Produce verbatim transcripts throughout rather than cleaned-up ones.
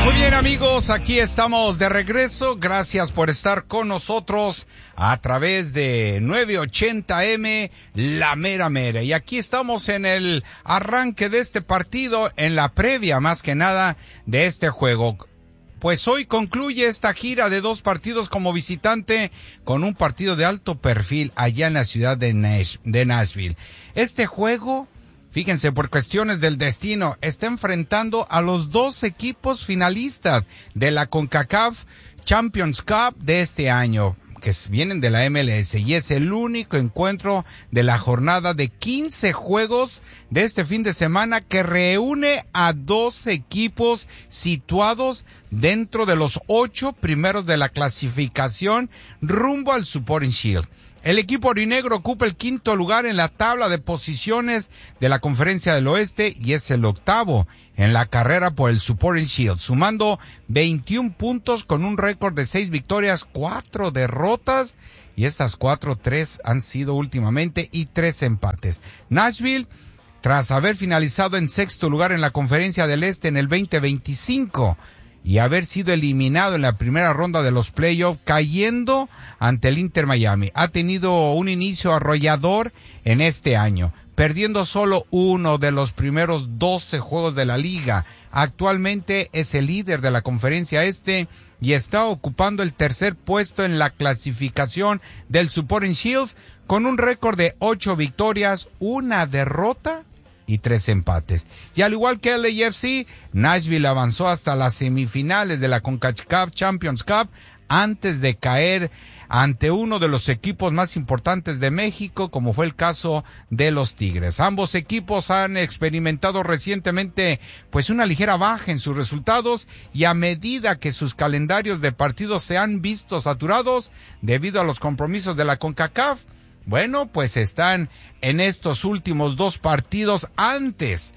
Muy bien, amigos, aquí estamos de regreso. Gracias por estar con nosotros a través de nueve ochenta eme, La Mera Mera. Y aquí estamos en el arranque de este partido, en la previa más que nada de este juego. Pues hoy concluye esta gira de dos partidos como visitante con un partido de alto perfil allá en la ciudad de, Nash- de Nashville. Este juego, fíjense, por cuestiones del destino, está enfrentando a los dos equipos finalistas de la CONCACAF Champions Cup de este año, que vienen de la M L S, y es el único encuentro de la jornada de quince juegos de este fin de semana que reúne a dos equipos situados dentro de los ocho primeros de la clasificación rumbo al Supporting Shield. El equipo orinegro ocupa el quinto lugar en la tabla de posiciones de la Conferencia del Oeste y es el octavo en la carrera por el Supporting Shield, sumando veintiún puntos con un récord de seis victorias, cuatro derrotas, y estas cuatro, tres han sido últimamente y tres empates. Nashville, tras haber finalizado en sexto lugar en la Conferencia del Este en el veinte veinticinco, y haber sido eliminado en la primera ronda de los playoffs, cayendo ante el Inter Miami, ha tenido un inicio arrollador en este año, perdiendo solo uno de los primeros doce juegos de la liga. Actualmente es el líder de la Conferencia Este y está ocupando el tercer puesto en la clasificación del Supporting Shield con un récord de ocho victorias, una derrota y tres empates. Y al igual que el L A F C, Nashville avanzó hasta las semifinales de la CONCACAF Champions Cup antes de caer ante uno de los equipos más importantes de México, como fue el caso de los Tigres. Ambos equipos han experimentado recientemente pues una ligera baja en sus resultados, y a medida que sus calendarios de partidos se han visto saturados debido a los compromisos de la CONCACAF, bueno, pues están en estos últimos dos partidos antes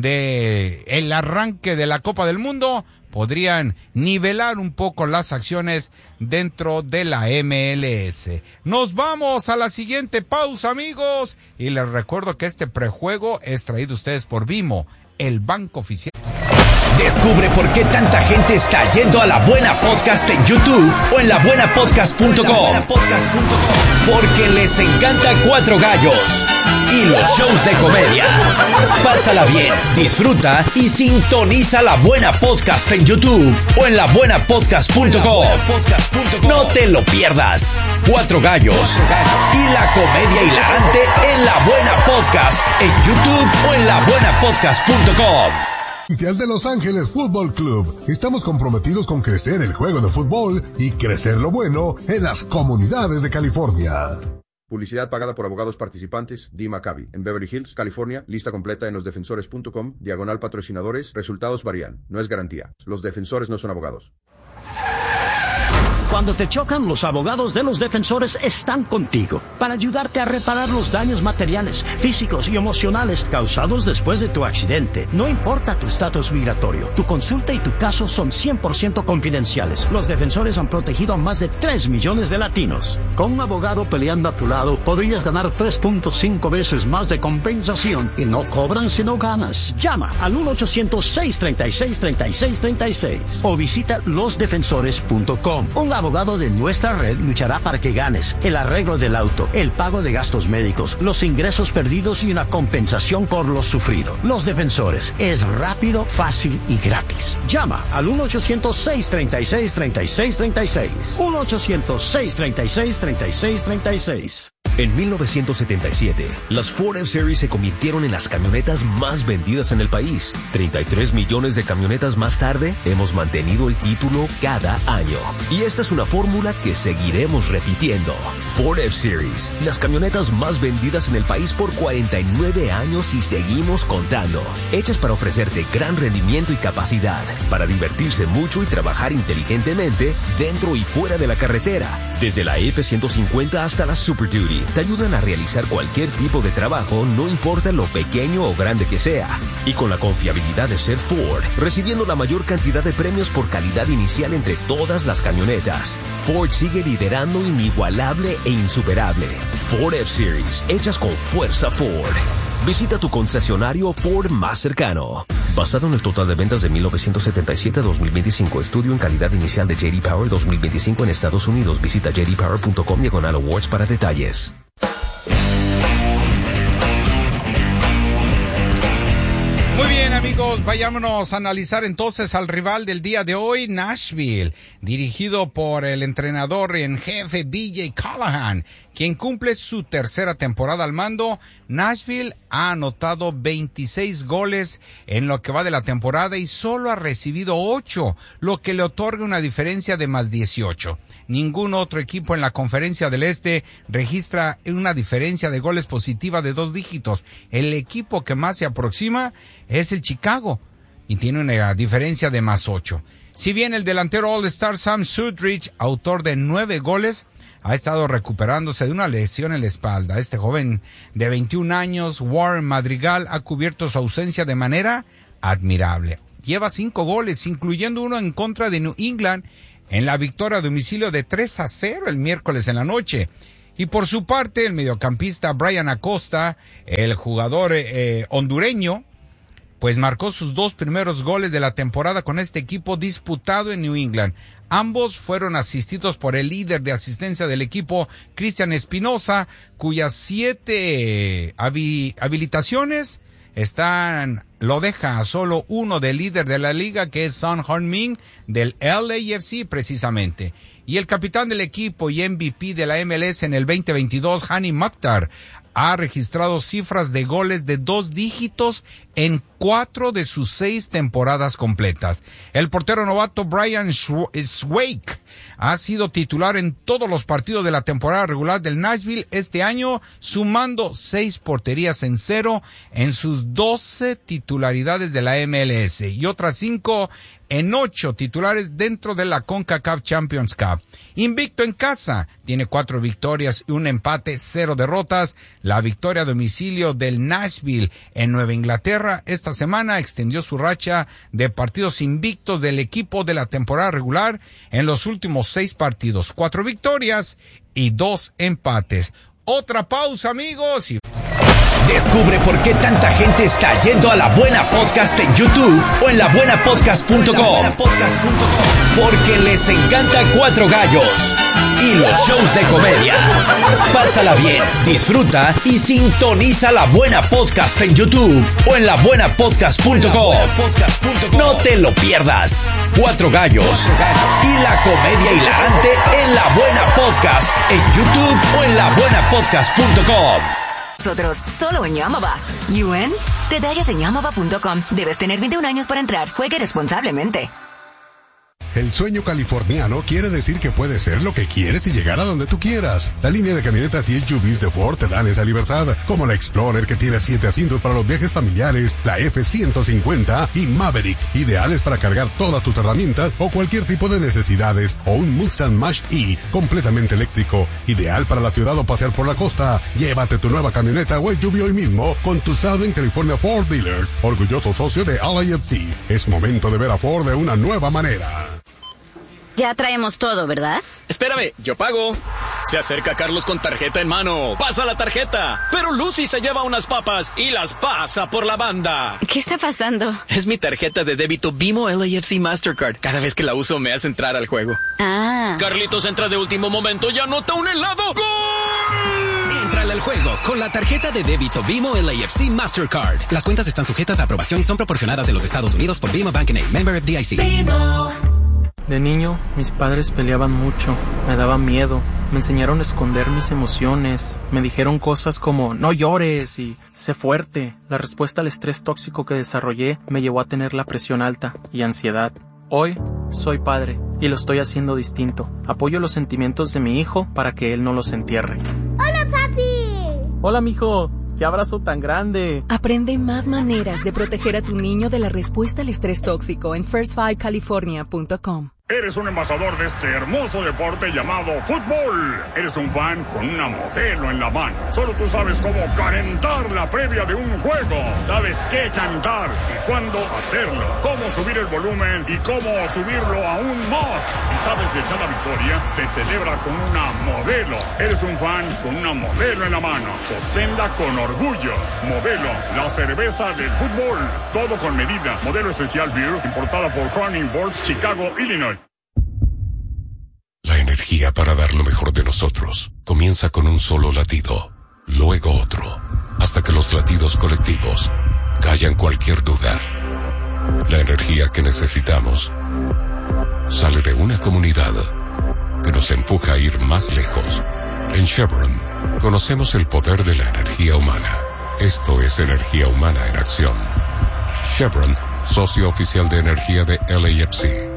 de el arranque de la Copa del Mundo. Podrían nivelar un poco las acciones dentro de la M L S. Nos vamos a la siguiente pausa, amigos, y les recuerdo que este prejuego es traído a ustedes por Vimo, el banco oficial. Descubre por qué tanta gente está yendo a La Buena Podcast en YouTube o en la buena podcast punto com. Porque les encanta Cuatro Gallos y los shows de comedia. Pásala bien, disfruta y sintoniza La Buena Podcast en YouTube o en la buena podcast punto com. No te lo pierdas. Cuatro Gallos y la comedia hilarante en La Buena Podcast en YouTube o en la buena podcast punto com. Oficial de Los Ángeles Fútbol Club. Estamos comprometidos con crecer el juego de fútbol y crecer lo bueno en las comunidades de California. Publicidad pagada por abogados participantes. Dee Maccabi. En Beverly Hills, California. Lista completa en los defensores punto com. Diagonal patrocinadores. Resultados varían. No es garantía. Los defensores no son abogados. Cuando te chocan, los abogados de Los Defensores están contigo para ayudarte a reparar los daños materiales, físicos y emocionales causados después de tu accidente. No importa tu estatus migratorio, tu consulta y tu caso son cien por ciento confidenciales. Los Defensores han protegido a más de tres millones de latinos. Con un abogado peleando a tu lado, podrías ganar tres punto cinco veces más de compensación y no cobran si no ganas. Llama al uno ochocientos, seis treinta y seis, treinta y seis treinta y seis o visita los defensores punto com. Un abogado de nuestra red luchará para que ganes el arreglo del auto, el pago de gastos médicos, los ingresos perdidos y una compensación por lo sufrido. Los Defensores es rápido, fácil y gratis. Llama al uno ochocientos, seis treinta y seis, treinta y seis treinta y seis. uno ochocientos, seis treinta y seis, treinta y seis treinta y seis. En mil novecientos setenta y siete, las Ford F-Series se convirtieron en las camionetas más vendidas en el país. treinta y tres millones de camionetas más tarde, hemos mantenido el título cada año. Y esta es una fórmula que seguiremos repitiendo. Ford F-Series, las camionetas más vendidas en el país por cuarenta y nueve años y seguimos contando. Hechas para ofrecerte gran rendimiento y capacidad, para divertirse mucho y trabajar inteligentemente dentro y fuera de la carretera. Desde la F ciento cincuenta hasta la Super Duty, te ayudan a realizar cualquier tipo de trabajo, no importa lo pequeño o grande que sea. Y con la confiabilidad de ser Ford, recibiendo la mayor cantidad de premios por calidad inicial entre todas las camionetas, Ford sigue liderando inigualable e insuperable. Ford F-Series, hechas con fuerza Ford. Visita tu concesionario Ford más cercano. Basado en el total de ventas de mil novecientos setenta y siete a dos mil veinticinco, estudio en calidad inicial de J D Power dos mil veinticinco en Estados Unidos. Visita j d power punto com diagonal awards para detalles. Muy bien, amigos, vayámonos a analizar entonces al rival del día de hoy, Nashville, dirigido por el entrenador en jefe B J Callahan, quien cumple su tercera temporada al mando. Nashville ha anotado veintiséis goles en lo que va de la temporada y solo ha recibido ocho, lo que le otorga una diferencia de más dieciocho. Ningún otro equipo en la Conferencia del Este registra una diferencia de goles positiva de dos dígitos. El equipo que más se aproxima es el Chicago y tiene una diferencia de más ocho. Si bien el delantero All-Star Sam Sutridge, autor de nueve goles, ha estado recuperándose de una lesión en la espalda. Este joven de veintiún años, Warren Madrigal, ha cubierto su ausencia de manera admirable. Lleva cinco goles, incluyendo uno en contra de New England, en la victoria a domicilio de tres a cero el miércoles en la noche. Y por su parte, el mediocampista Brian Acosta, el jugador eh, hondureño, pues marcó sus dos primeros goles de la temporada con este equipo disputado en New England. Ambos fueron asistidos por el líder de asistencia del equipo, Cristian Espinosa, cuyas siete habi- habilitaciones están, lo deja a solo uno del líder de la liga, que es Son Heung-min del L A F C precisamente. Y el capitán del equipo y M V P de la M L S en el veinte veintidós, Hani Mukhtar, ha registrado cifras de goles de dos dígitos en cuatro de sus seis temporadas completas. El portero novato Brian Schweik ha sido titular en todos los partidos de la temporada regular del Nashville este año, sumando seis porterías en cero en sus doce titularidades de la M L S y otras cinco en ocho titulares dentro de la CONCACAF Champions Cup. Invicto en casa, tiene cuatro victorias y un empate, cero derrotas. La victoria a domicilio del Nashville en Nueva Inglaterra esta semana extendió su racha de partidos invictos del equipo de la temporada regular en los últimos seis partidos, cuatro victorias y dos empates. Otra pausa, amigos, y descubre por qué tanta gente está yendo a La Buena Podcast en YouTube o en la buena podcast punto com. Porque les encanta Cuatro Gallos y los shows de comedia. Pásala bien, disfruta y sintoniza La Buena Podcast en YouTube o en la buena podcast punto com. No te lo pierdas. Cuatro Gallos y la comedia hilarante en La Buena Podcast en YouTube o en la buena podcast punto com. Nosotros, solo en Yamava. ¿You in? Detalles en yamava punto com. Debes tener veintiún años para entrar. Juegue responsablemente. El sueño californiano quiere decir que puedes ser lo que quieres y llegar a donde tú quieras. La línea de camionetas y S U Vs de Ford te dan esa libertad, como la Explorer, que tiene siete asientos para los viajes familiares, la F ciento cincuenta y Maverick, ideales para cargar todas tus herramientas o cualquier tipo de necesidades, o un Mustang Mach-E completamente eléctrico, ideal para la ciudad o pasear por la costa. Llévate tu nueva camioneta o S U V hoy mismo con tu Southern California Ford Dealer, orgulloso socio de L A F C. Es momento de ver a Ford de una nueva manera. Ya traemos todo, ¿verdad? Espérame, yo pago. Se acerca Carlos con tarjeta en mano. Pasa la tarjeta. Pero Lucy se lleva unas papas y las pasa por la banda. ¿Qué está pasando? Es mi tarjeta de débito Bimo L A F C Mastercard. Cada vez que la uso me hace entrar al juego. Ah. Carlitos entra de último momento y anota un helado. ¡Gol! Entrale al juego con la tarjeta de débito Bimo L A F C Mastercard. Las cuentas están sujetas a aprobación y son proporcionadas en los Estados Unidos por Bimo Bank N A, member F D I C. Bimo. De niño, mis padres peleaban mucho, me daba miedo, me enseñaron a esconder mis emociones, me dijeron cosas como no llores y sé fuerte. La respuesta al estrés tóxico que desarrollé me llevó a tener la presión alta y ansiedad. Hoy soy padre y lo estoy haciendo distinto. Apoyo los sentimientos de mi hijo para que él no los entierre. ¡Hola, papi! Hola, mijo. ¡Qué abrazo tan grande! Aprende más maneras de proteger a tu niño de la respuesta al estrés tóxico en first five california punto com. Eres un embajador de este hermoso deporte llamado fútbol. Eres un fan con una modelo en la mano. Solo tú sabes cómo calentar la previa de un juego. Sabes qué cantar y cuándo hacerlo. Cómo subir el volumen y cómo subirlo aún más. Y sabes que cada victoria se celebra con una modelo. Eres un fan con una modelo en la mano. Sosténla con orgullo. Modelo, la cerveza del fútbol. Todo con medida. Modelo especial beer, importada por Crown Boards, Chicago, Illinois. La energía para dar lo mejor de nosotros comienza con un solo latido, luego otro, hasta que los latidos colectivos callan cualquier duda. La energía que necesitamos sale de una comunidad que nos empuja a ir más lejos. En Chevron conocemos el poder de la energía humana. Esto es energía humana en acción. Chevron, socio oficial de energía de L A F C.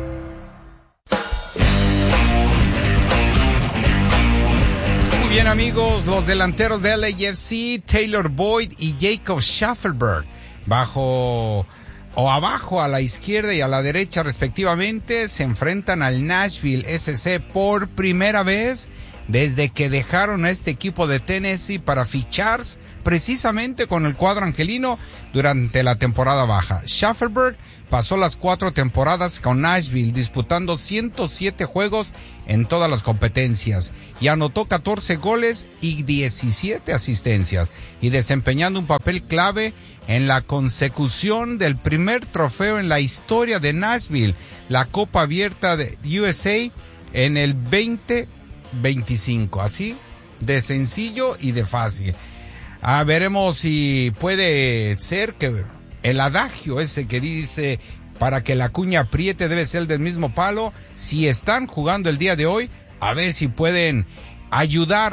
Bien, amigos, los delanteros de L A F C, Taylor Boyd y Jacob Schaffelberg, bajo o abajo a la izquierda y a la derecha respectivamente, se enfrentan al Nashville S C por primera vez desde que dejaron a este equipo de Tennessee para fichar precisamente con el cuadro angelino durante la temporada baja. Schaffelberg pasó las cuatro temporadas con Nashville disputando ciento siete juegos en todas las competencias y anotó catorce goles y diecisiete asistencias y desempeñando un papel clave en la consecución del primer trofeo en la historia de Nashville, la Copa Abierta de U S A en el veinte veinticinco, así de sencillo y de fácil. Ah, veremos si puede ser que el adagio ese que dice para que la cuña apriete debe ser del mismo palo, si están jugando el día de hoy, a ver si pueden ayudar